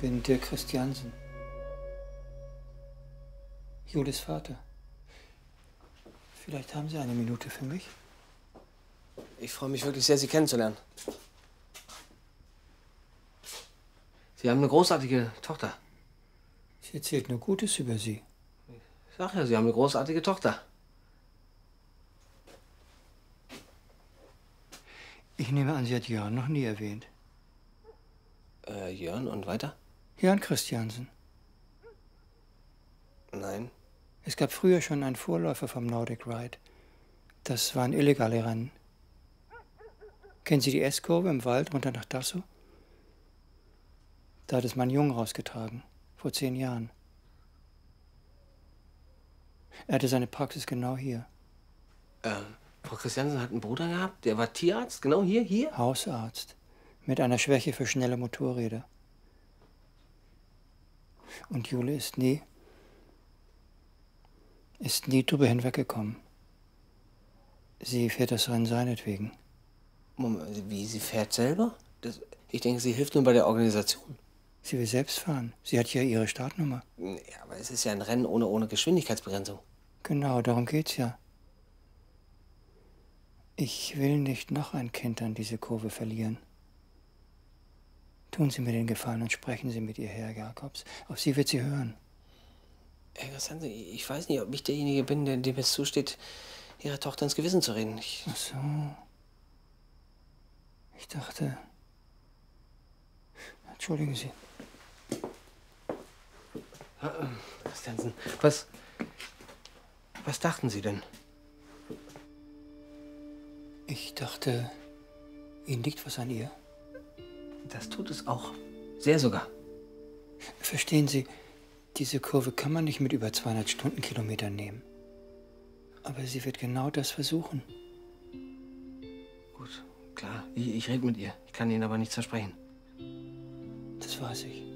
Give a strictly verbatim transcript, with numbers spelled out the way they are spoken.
bin Dirk Christiansen. Julis Vater. Vielleicht haben Sie eine Minute für mich? Ich freue mich wirklich sehr, Sie kennenzulernen. Sie haben eine großartige Tochter. Sie erzählt nur Gutes über Sie. Ich sag ja, Sie haben eine großartige Tochter. Ich nehme an, Sie hat Jörn noch nie erwähnt. Äh, Jörn und weiter? Jörn Christiansen. Nein. Es gab früher schon einen Vorläufer vom Nordic Ride. Das waren illegale Rennen. Kennen Sie die S-Kurve im Wald runter nach Dassow? Da hat es mein Jungen rausgetragen, vor zehn Jahren. Er hatte seine Praxis genau hier. Äh, Frau Christiansen hat einen Bruder gehabt, der war Tierarzt, genau hier, hier? Hausarzt, mit einer Schwäche für schnelle Motorräder. Und Jule ist nie, ist nie drüber hinweggekommen. Sie fährt das Rennen seinetwegen. Moment, wie, sie fährt selber? Das, ich denke, sie hilft nur bei der Organisation. Sie will selbst fahren. Sie hat ja ihre Startnummer. Ja, aber es ist ja ein Rennen ohne, ohne Geschwindigkeitsbegrenzung. Genau, darum geht's ja. Ich will nicht noch ein Kind an diese Kurve verlieren. Tun Sie mir den Gefallen und sprechen Sie mit ihr, Herr Jakobs. Auf Sie wird sie hören. Herr Christiansen, ich weiß nicht, ob ich derjenige bin, der, dem es zusteht, Ihrer Tochter ins Gewissen zu reden. Ich Ach so. Ich dachte... Entschuldigen Sie. Herr Christiansen, was... Was dachten Sie denn? Ich dachte, Ihnen liegt was an ihr. Das tut es auch. Sehr sogar. Verstehen Sie, diese Kurve kann man nicht mit über zweihundert Stundenkilometern nehmen. Aber sie wird genau das versuchen. Gut, klar. Ich, ich rede mit ihr. Ich kann Ihnen aber nichts versprechen. Das weiß ich.